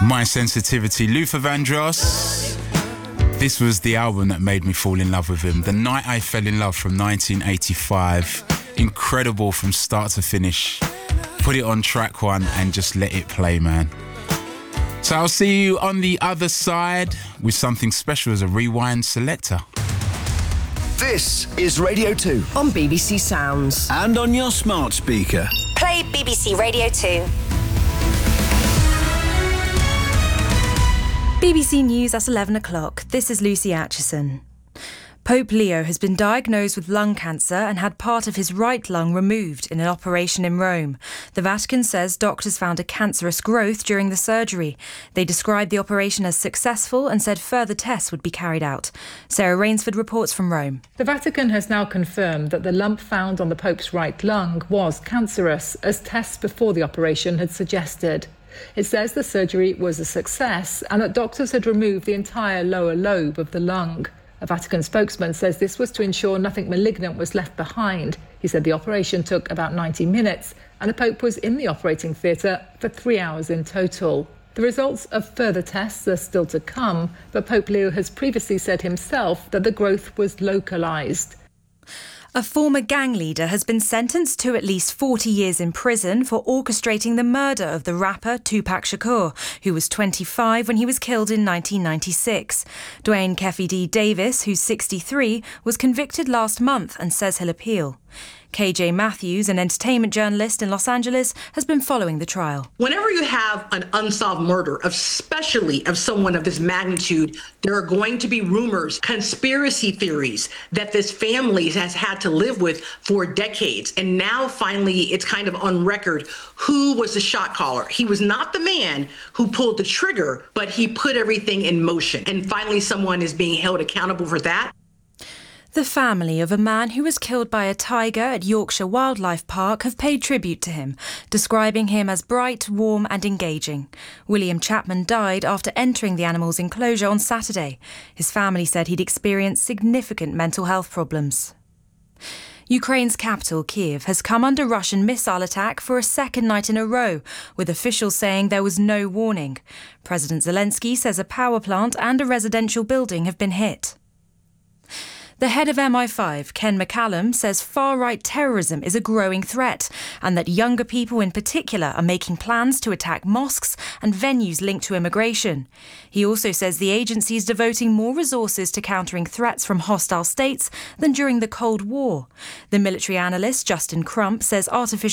My Sensitivity, Luther Vandross. This was the album that made me fall in love with him. The Night I Fell in Love from 1985. Incredible from start to finish. Put it on track one and just let it play, man. So I'll see you on the other side with something special as a rewind selector. This is Radio 2 on BBC Sounds and on your smart speaker. Play BBC Radio 2. BBC News at 11 o'clock. This is Lucy Atchison. Pope Leo has been diagnosed with lung cancer and had part of his right lung removed in an operation in Rome. The Vatican says doctors found a cancerous growth during the surgery. They described the operation as successful and said further tests would be carried out. Sarah Rainsford reports from Rome. The Vatican has now confirmed that the lump found on the Pope's right lung was cancerous, as tests before the operation had suggested. It says the surgery was a success and that doctors had removed the entire lower lobe of the lung. A Vatican spokesman says this was to ensure nothing malignant was left behind. He said the operation took about 90 minutes and the Pope was in the operating theatre for 3 hours in total. The results of further tests are still to come, but Pope Leo has previously said himself that the growth was localised. A former gang leader has been sentenced to at least 40 years in prison for orchestrating the murder of the rapper Tupac Shakur, who was 25 when he was killed in 1996. Dwayne Keffi D. Davis, who's 63, was convicted last month and says he'll appeal. KJ Matthews, an entertainment journalist in Los Angeles, has been following the trial. Whenever you have an unsolved murder, especially of someone of this magnitude, there are going to be rumors, conspiracy theories that this family has had to live with for decades. And now finally it's kind of on record who was the shot caller. He was not the man who pulled the trigger, but he put everything in motion. And finally someone is being held accountable for that. The family of a man who was killed by a tiger at Yorkshire Wildlife Park have paid tribute to him, describing him as bright, warm and engaging. William Chapman died after entering the animal's enclosure on Saturday. His family said he'd experienced significant mental health problems. Ukraine's capital, Kyiv, has come under Russian missile attack for a second night in a row, with officials saying there was no warning. President Zelensky says a power plant and a residential building have been hit. The head of MI5, Ken McCallum, says far-right terrorism is a growing threat and that younger people in particular are making plans to attack mosques and venues linked to immigration. He also says the agency is devoting more resources to countering threats from hostile states than during the Cold War. The military analyst, Justin Crump, says artificial